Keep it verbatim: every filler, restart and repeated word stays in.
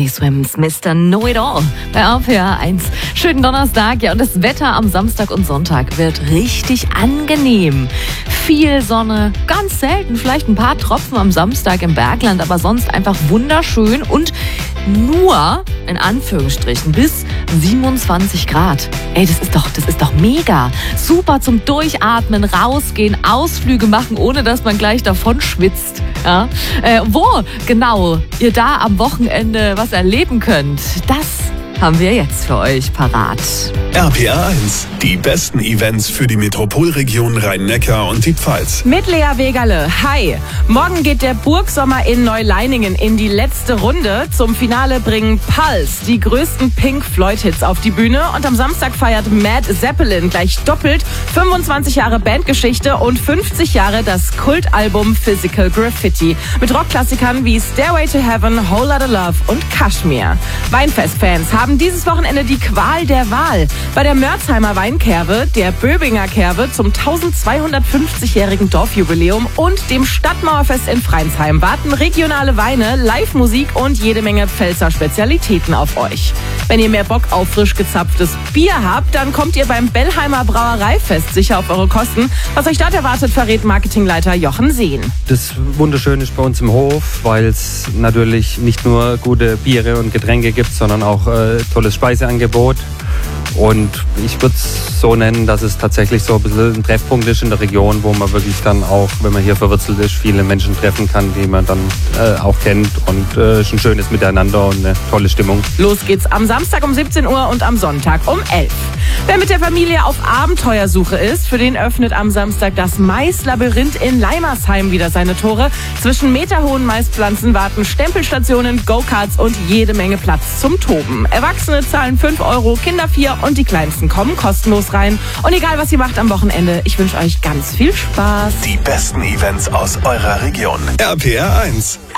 Swims, Mister Know-It-All bei R P R eins. Schönen Donnerstag, ja, und das Wetter am Samstag und Sonntag wird richtig angenehm. Viel Sonne, ganz selten, vielleicht ein paar Tropfen am Samstag im Bergland, aber sonst einfach wunderschön und nur, in Anführungsstrichen, bis siebenundzwanzig Grad. Ey, das ist doch, das ist doch mega. Super zum Durchatmen, rausgehen, Ausflüge machen, ohne dass man gleich davon schwitzt. Ja? Äh, wo genau ihr da am Wochenende was erleben könnt, das haben wir jetzt für euch parat. R P R eins, die besten Events für die Metropolregion Rhein-Neckar und die Pfalz. Mit Lea Wegerle. Hi. Morgen geht der Burgsommer in Neuleiningen in die letzte Runde. Zum Finale bringen Pulse die größten Pink Floyd-Hits auf die Bühne. Und am Samstag feiert Mad Zeppelin gleich doppelt fünfundzwanzig Jahre Bandgeschichte und fünfzig Jahre das Kultalbum Physical Graffiti. Mit Rockklassikern wie Stairway to Heaven, Whole Lotta Love und Kashmir. Weinfest-Fans haben dieses Wochenende die Qual der Wahl. Bei der Mörzheimer Weinkerwe, der Böbinger Kerwe zum eintausendzweihundertfünfzigjährigen Dorfjubiläum und dem Stadtmauerfest in Freinsheim warten regionale Weine, Live-Musik und jede Menge Pfälzer Spezialitäten auf euch. Wenn ihr mehr Bock auf frisch gezapftes Bier habt, dann kommt ihr beim Bellheimer Brauereifest sicher auf eure Kosten. Was euch dort erwartet, verrät Marketingleiter Jochen Sehn. Das Wunderschöne ist bei uns im Hof, weil es natürlich nicht nur gute Biere und Getränke gibt, sondern auch äh, tolles Speiseangebot. Und ich würde es so nennen, dass es tatsächlich so ein bisschen ein Treffpunkt ist in der Region, wo man wirklich dann auch, wenn man hier verwurzelt ist, viele Menschen treffen kann, die man dann äh, auch kennt. Und es äh, ist ein schönes Miteinander und eine tolle Stimmung. Los geht's am Samstag um siebzehn Uhr und am Sonntag um elf. Wer mit der Familie auf Abenteuersuche ist, für den öffnet am Samstag das Maislabyrinth in Leimersheim wieder seine Tore. Zwischen meterhohen Maispflanzen warten Stempelstationen, Go-Karts und jede Menge Platz zum Toben. Erwachsene zahlen fünf Euro, Kinder vier und die Kleinsten kommen kostenlos rein. Und egal, was ihr macht am Wochenende, ich wünsche euch ganz viel Spaß. Die besten Events aus eurer Region. R P R eins.